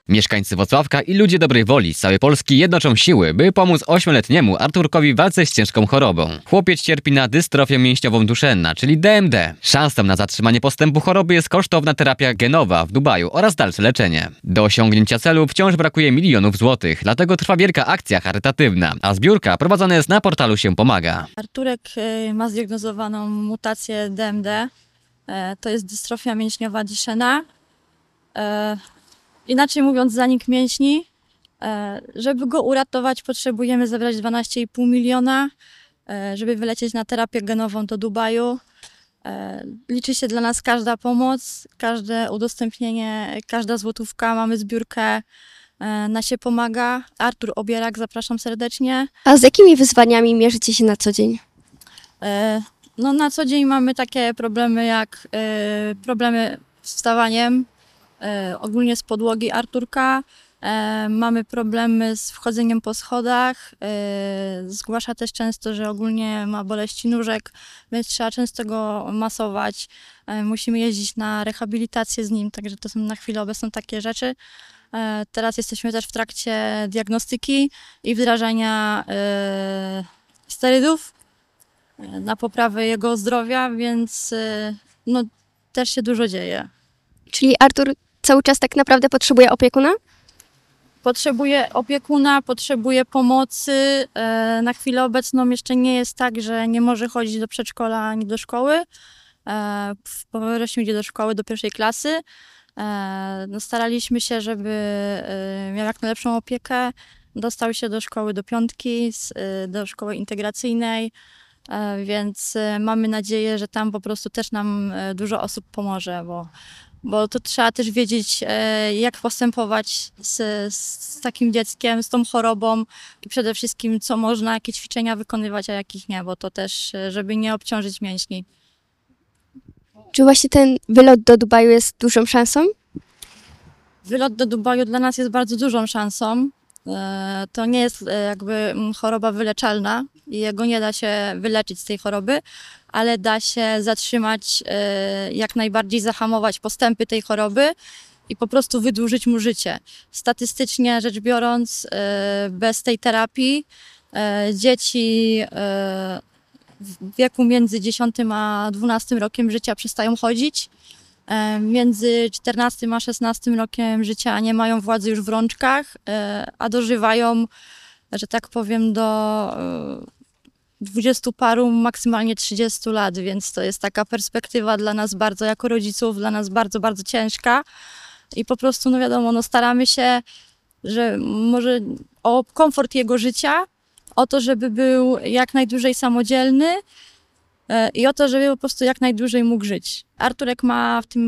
Mieszkańcy Włocławka i ludzie dobrej woli z całej Polski jednoczą siły, by pomóc 8-letniemu Arturkowi w walce z ciężką chorobą. Chłopiec cierpi na dystrofię mięśniową Duchenne, czyli DMD. Szansą na zatrzymanie postępu choroby jest kosztowna terapia genowa w Dubaju oraz dalsze leczenie. Do osiągnięcia celu wciąż brakuje milionów złotych, dlatego trwa wielka akcja charytatywna, a zbiórka prowadzona jest na portalu Się Pomaga. Arturek ma zdiagnozowaną mutację DMD. To jest dystrofia mięśniowa Duchenne. Inaczej mówiąc, zanik mięśni. Żeby go uratować, potrzebujemy zebrać 12,5 miliona, żeby wylecieć na terapię genową do Dubaju. Liczy się dla nas każda pomoc, każde udostępnienie, każda złotówka. Mamy zbiórkę na Się Pomaga. Artur Obierak, zapraszam serdecznie. A z jakimi wyzwaniami mierzycie się na co dzień? No, na co dzień mamy takie problemy jak problemy z wstawaniem, ogólnie z podłogi Arturka. Mamy problemy z wchodzeniem po schodach. Zgłasza też często, że ogólnie ma boleści nóżek, więc trzeba często go masować. Musimy jeździć na rehabilitację z nim, także to są na chwilę obecną takie rzeczy. Teraz jesteśmy też w trakcie diagnostyki i wdrażania sterydów na poprawę jego zdrowia, więc no, też się dużo dzieje. Czyli Artur cały czas tak naprawdę potrzebuje opiekuna? Potrzebuje opiekuna, potrzebuje pomocy. Na chwilę obecną jeszcze nie jest tak, że nie może chodzić do przedszkola ani do szkoły. We wrześniu idzie do szkoły, do 1. klasy. No, staraliśmy się, żeby miał jak najlepszą opiekę. Dostał się do szkoły do 5, do szkoły integracyjnej, więc mamy nadzieję, że tam po prostu też nam dużo osób pomoże, bo to trzeba też wiedzieć, jak postępować z takim dzieckiem, z tą chorobą i przede wszystkim co można, jakie ćwiczenia wykonywać, a jakich nie, bo to też, żeby nie obciążyć mięśni. Czy właśnie ten wylot do Dubaju jest dużą szansą? Wylot do Dubaju dla nas jest bardzo dużą szansą. To nie jest jakby choroba wyleczalna i jego nie da się wyleczyć z tej choroby, ale da się zatrzymać, jak najbardziej zahamować postępy tej choroby i po prostu wydłużyć mu życie. Statystycznie rzecz biorąc, bez tej terapii dzieci w wieku między 10 a 12 rokiem życia przestają chodzić. Między 14 a 16 rokiem życia nie mają władzy już w rączkach, a dożywają, że tak powiem, do 20 paru, maksymalnie 30 lat, więc to jest taka perspektywa dla nas bardzo, jako rodziców, dla nas bardzo, bardzo ciężka. I po prostu, no wiadomo, no staramy się, że może o komfort jego życia, o to, żeby był jak najdłużej samodzielny i o to, żeby po prostu jak najdłużej mógł żyć. Arturek ma w tym